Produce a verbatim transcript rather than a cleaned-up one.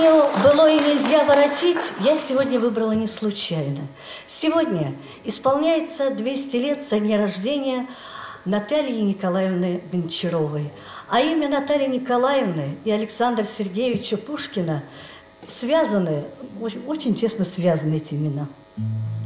Песню «Былое нельзя воротить» я сегодня выбрала не случайно. Сегодня исполняется двести лет со дня рождения Натальи Николаевны Гончаровой. А имя Натальи Николаевны и Александра Сергеевича Пушкина связаны, очень, очень тесно связаны эти имена.